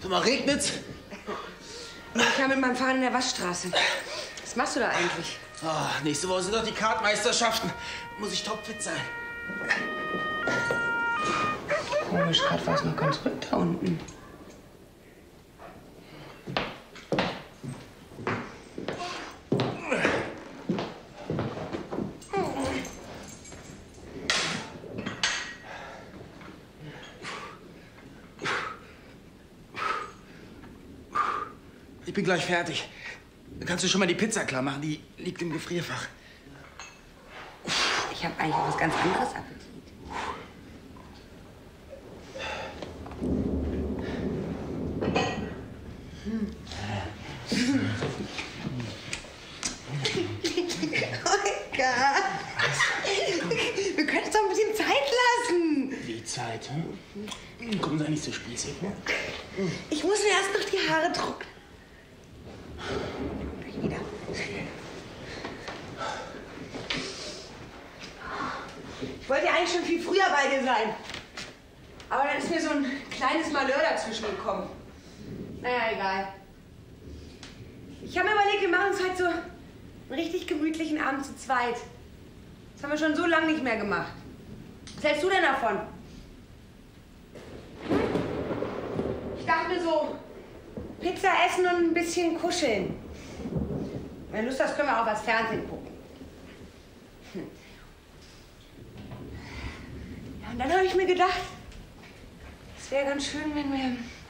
Sag mal, regnet's? Ich war mit meinem Fahrrad in der Waschstraße. Was machst du da eigentlich? Oh, nächste Woche sind doch die Kartmeisterschaften. Muss ich topfit sein. Komisch, gerade war es noch ganz ruhig da unten. Ich bin gleich fertig. Kannst du schon mal die Pizza klar machen? Die liegt im Gefrierfach. Ich habe eigentlich auf was ganz anderes Appetit. Oh Gott. Wir können uns doch ein bisschen Zeit lassen. Wie Zeit, hm? Komm, sei nicht so spießig, ne? Ich muss mir erst noch die Haare trocknen. Wieder. Ich wollte ja eigentlich schon viel früher bei dir sein. Aber dann ist mir so ein kleines Malheur dazwischen gekommen. Naja, egal. Ich habe mir überlegt, wir machen uns heute so einen richtig gemütlichen Abend zu zweit. Das haben wir schon so lange nicht mehr gemacht. Was hältst du denn davon? Ich dachte mir so, Pizza essen und ein bisschen kuscheln. Wenn du Lust hast, können wir auch was Fernsehen gucken. Ja, und dann habe ich mir gedacht, es wäre ganz schön, wenn wir